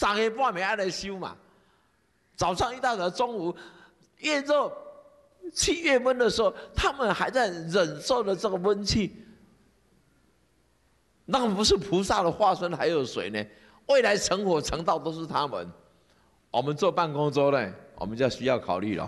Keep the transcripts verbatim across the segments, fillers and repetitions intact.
三个半暝爱来修嘛。早上一大早，中午越热、气越闷的时候，他们还在忍受着这个温气。那不是菩萨的化身还有谁呢？未来成佛成道都是他们。我们坐办公桌呢，我们就需要考虑了。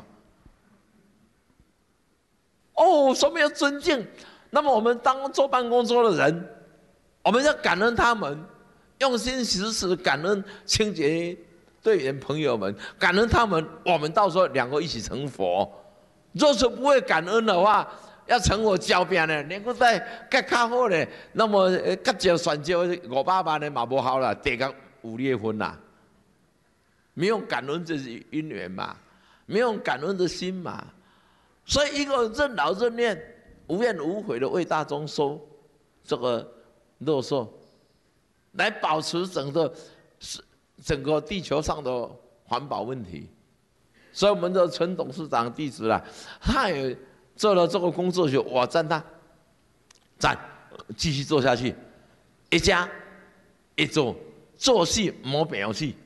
哦，说明要尊敬。那么我们当坐办公桌的人，我们要感恩他们，用心实实感恩清洁队员朋友们，感恩他们，我们到时候两个一起成佛。若是不会感恩的话，要成佛交边呢，连个在更较好呢，那么更少选招五百万的嘛不好了，得个五裂婚啦。没有感恩这是因缘嘛，没有感恩的心嘛，所以一个任劳任怨、无怨无悔的为大众收这个乐受，来保持整个整个地球上的环保问题。所以我们的陈董事长弟子啦，他也做了这个工作就我赞他，赞，继续做下去，一家一做，做戏莫表戏。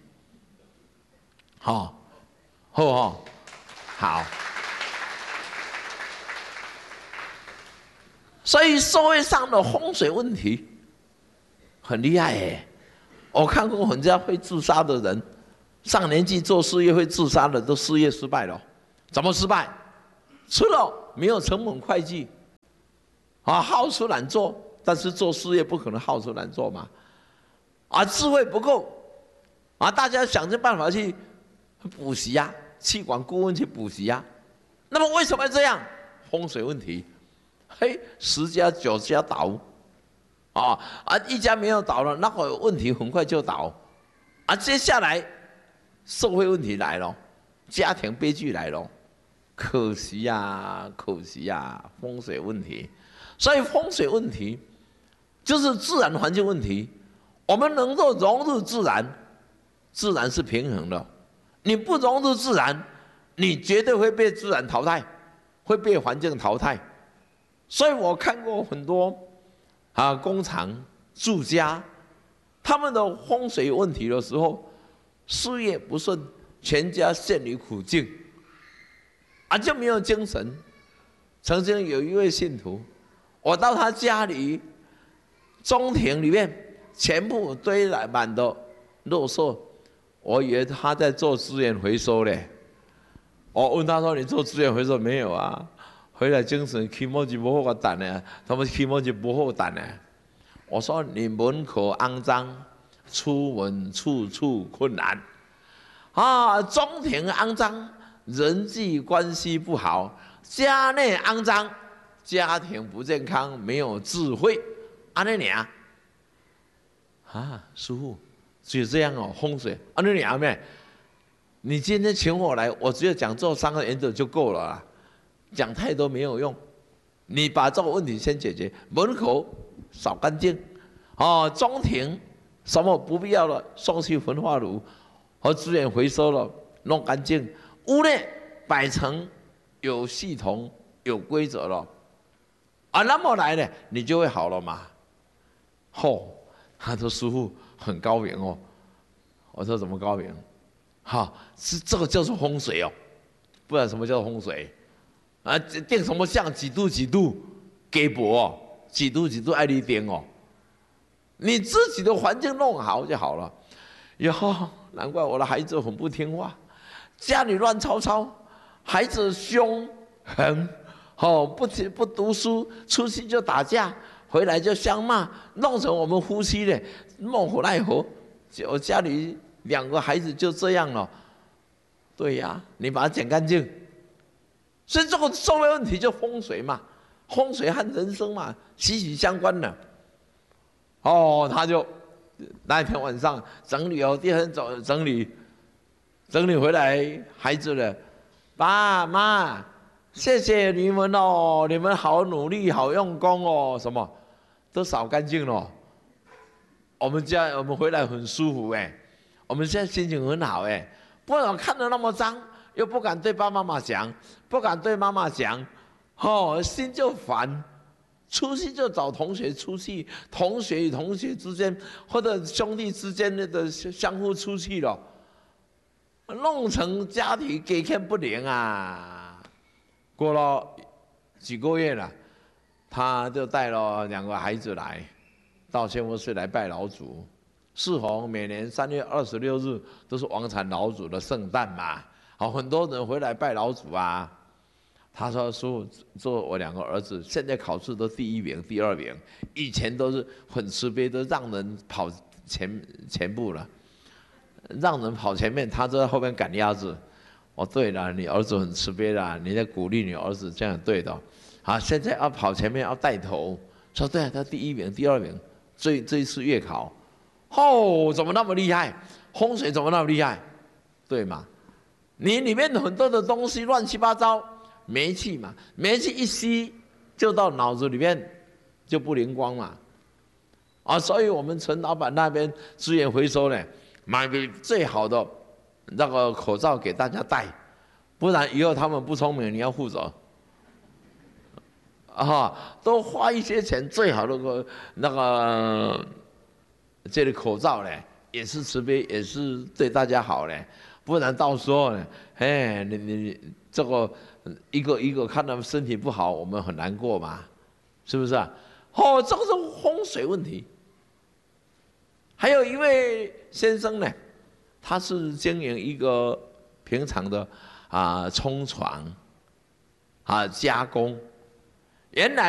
好，好好，好。所以社会上的风水问题很厉害耶。我看过很多会自杀的人，上年纪做事业会自杀的，都事业失败了。怎么失败？除了没有成本会计，啊，好吃懒做，但是做事业不可能好吃懒做嘛。啊，智慧不够，啊，大家想尽办法去补习呀、啊，气管顾问去补习呀、啊。那么为什么这样？风水问题。嘿，十家九家倒，啊啊，一家没有倒了，那个问题很快就倒。啊，接下来社会问题来了，家庭悲剧来了，可惜呀、啊，可惜呀、啊，风水问题。所以风水问题就是自然环境问题。我们能够融入自然，自然是平衡的。你不融入自然，你绝对会被自然淘汰，会被环境淘汰。所以我看过很多啊工厂、住家，他们的风水问题的时候，事业不顺，全家陷于苦境，啊就没有精神。曾经有一位信徒，我到他家里中庭里面。全部堆满的垃圾，我以为他在做资源回收嘞。我问他说：“你做资源回收没有啊？”回来精神起毛就不好个胆呢，他们起毛就不好胆呢。我说：“你门口肮脏，出门处处困难，啊，中庭肮脏，人际关系不好，家内肮脏，家庭不健康，没有智慧，安尼尔。”啊，师父，就这样哦，风水啊，你娘妹，你今天请我来，我只有讲这三个原则就够了啦，讲太多没有用。你把这个问题先解决，门口扫干净，哦，中庭什么不必要的送去焚化炉和资源回收了，弄干净，屋内摆成有系统、有规则了，啊，那么来呢，你就会好了嘛，吼、哦。他说：“师父很高明哦。”我说：“怎么高明？哈，是这个叫做风水哦，不然什么叫风水？啊，定什么像几度几度给薄哦，几度几度爱你定哦，你自己的环境弄好就好了。以后难怪我的孩子很不听话，家里乱糟糟，孩子凶狠，哦，不不读书，出去就打架。”回来就相骂，弄成我们夫妻的莫可奈何。我家里两个孩子就这样了。对呀、啊，你把它捡干净。所以这个社会问题就风水嘛，风水和人生嘛息息相关的。哦，他就那一天晚上整理哦，第二天整整理，整理回来，孩子了，爸妈，谢谢你们哦，你们好努力，好用功哦，什么？都扫干净了，我们家我们回来很舒服哎，我们现在心情很好哎，不然看得那么脏，又不敢对爸爸妈妈讲，不敢对妈妈讲，哦，心就烦， 出气就找同学出气，同学与同学之间或者兄弟之间的相互出气了，弄成家庭给看不灵啊。过了几个月了，他就带了两个孩子来到仙佛寺来拜老祖。适逢每年三月二十六日都是王禅老祖的圣诞嘛，好，很多人回来拜老祖啊。他说：“师父，做我两个儿子，现在考试都第一名、第二名，以前都是很慈悲，都让人跑前前部了，让人跑前面，他就在后面赶鸭子。哦，对了，你儿子很慈悲啦，你在鼓励你儿子，这样对的。好，现在要跑前面，要带头。说对啊，他第一名、第二名，这这一次月考。”哦，怎么那么厉害？风水怎么那么厉害？对嘛？你里面很多的东西乱七八糟，煤气嘛，煤气一吸就到脑子里面，就不灵光嘛。啊，所以我们陈老板那边资源回收呢，买最好的那个口罩给大家戴，不然以后他们不聪明，你要负责。啊，多花一些钱，最好的个那个。这个口罩呢，也是慈悲，也是对大家好嘞，不然到时候呢，哎，你你这个一个一个看他们身体不好，我们很难过嘛，是不是啊？哦，这个是风水问题。还有一位先生呢，他是经营一个平常的啊冲床啊加工，原来。